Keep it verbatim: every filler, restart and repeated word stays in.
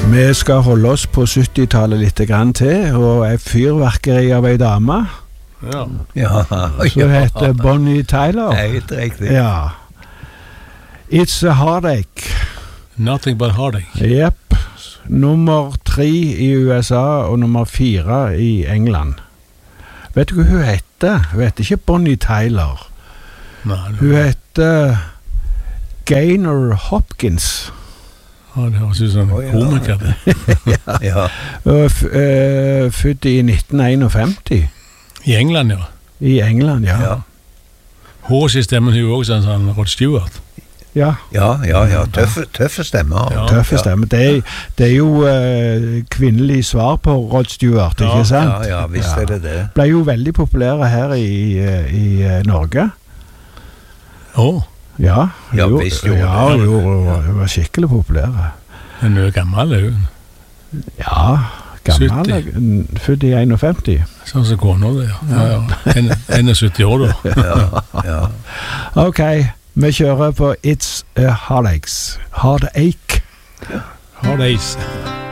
Vi skal holde oss på syttitallet litt grann til, og et fyrverkeri av ei dame. Ja. Ja. Som heter Bonnie Tyler. Helt riktig. Ja. It's a Heartache. Nothing but heartache. Jepp. Nummer tre i U S A og nummer fire i England. Vet du hva hun heter? Hun heter ikke Bonnie Tyler. Nei, det Hun heter Gaynor Hopkins. Ja, det høres ut som Å, ja. komiker det. Ja. Og f uh, født i nitten enogfemti. I England, ja. I England, ja. Ja. Hårs i stemmen hun også, sånn Rod Stewart. Ja, Ja, ja, ja. Tøffe, tøffe stemmer. Ja. tøffe stemme. Det er, det er jo uh, kvinnelig svar på Rod Stewart, Ja, ikke sant? Ja, ja, visst er det det. Ble jo veldig populære her i, uh, i uh, Norge. Åh, Ja, Ja, jo, visst gjorde ja, det. jo, hun var skikkelig populære. men hun er gammel, er hun. Ja, gammel, n- født i enogfemti. Sånn som kona det, ja. Ja, ja. En- enogsytti år da. Ja, ja. Ok, vi kjører på It's a Heartache. Heartache. Heartache.